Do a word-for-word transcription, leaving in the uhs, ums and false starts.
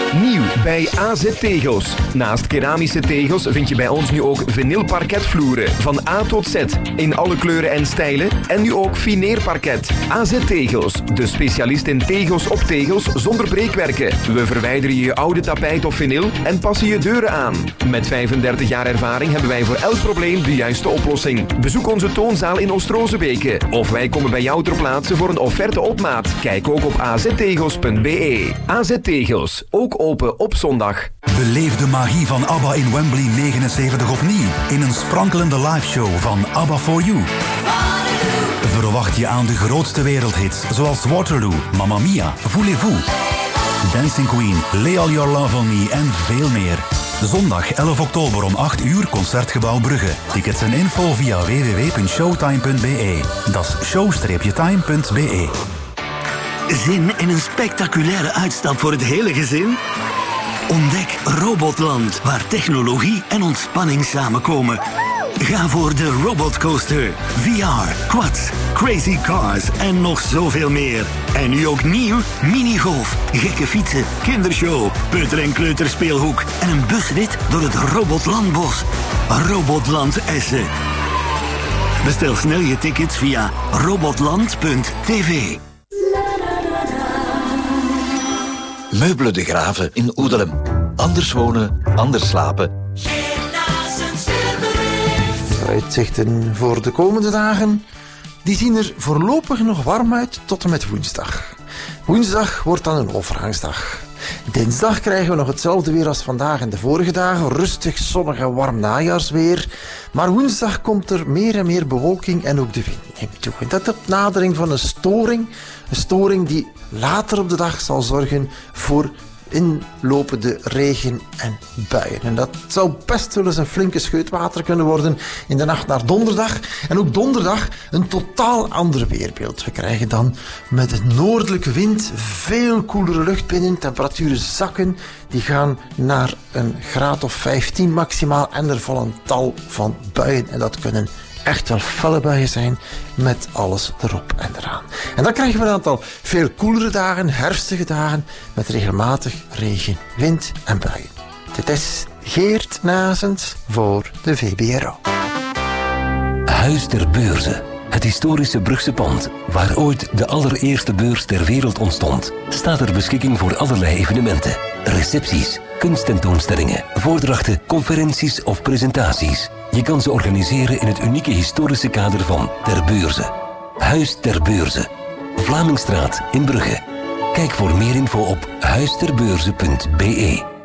Nieuw bij A Z Tegels. Naast keramische tegels vind je bij ons nu ook vinylparketvloeren. Van A tot Z. In alle kleuren en stijlen. En nu ook fineerparket. A Z Tegels. De specialist in tegels op tegels zonder breekwerken. We verwijderen je oude tapijt of vinyl en passen je deuren aan. Met vijfendertig jaar ervaring hebben wij voor elk probleem de juiste oplossing. Bezoek onze toonzaal in Oost-Rozebeke. Of wij komen bij jou ter plaatse voor een offerte op maat. Kijk ook op a z tegels punt b e. A Z Tegels. Ook open op zondag. Beleef de magie van ABBA in Wembley negenenzeventig opnieuw. In een sprankelende liveshow van ABBA for You. Verwacht je aan de grootste wereldhits zoals Waterloo, Mamma Mia, Voulez-vous, Dancing Queen, Lay All Your Love On Me en veel meer. Zondag elf oktober om acht uur, Concertgebouw Brugge. Tickets en info via w w w punt showtime punt b e. Dat is show time punt b e. Zin in een spectaculaire uitstap voor het hele gezin? Ontdek Robotland, waar technologie en ontspanning samenkomen. Ga voor de Robotcoaster, V R, quads, crazy cars en nog zoveel meer. En nu ook nieuw, minigolf, gekke fietsen, kindershow, peuter- en kleuterspeelhoek en een busrit door het Robotlandbos. Robotland Essen. Bestel snel je tickets via robotland punt t v. Meubelen de Graven in Oedelem. Anders wonen, anders slapen. Uitzichten voor de komende dagen, die zien er voorlopig nog warm uit tot en met woensdag. Woensdag wordt dan een overgangsdag. Dinsdag krijgen we nog hetzelfde weer als vandaag en de vorige dagen. Rustig, zonnig en warm najaarsweer. Maar woensdag komt er meer en meer bewolking en ook de wind neemt toe. En dat op nadering van een storing. Een storing die later op de dag zal zorgen voor inlopende regen en buien. En dat zou best wel eens een flinke scheut water kunnen worden in de nacht naar donderdag. En ook donderdag een totaal ander weerbeeld. We krijgen dan met een noordelijke wind veel koelere lucht binnen. Temperaturen zakken. Die gaan naar een graad of vijftien maximaal. En er vallen tal van buien. En dat kunnen echt wel felle buien zijn met alles erop en eraan. En dan krijgen we een aantal veel koelere dagen, herfstige dagen met regelmatig regen, wind en buien. Dit is Geert Nazens voor de V B R O. Huis ter Beurze. Het historische Brugse pand, waar ooit de allereerste beurs ter wereld ontstond, staat ter beschikking voor allerlei evenementen, recepties, kunsttentoonstellingen, voordrachten, conferenties of presentaties. Je kan ze organiseren in het unieke historische kader van Ter Beurze. Huis ter Beurze. Vlamingstraat in Brugge. Kijk voor meer info op huis ter beurze punt b e.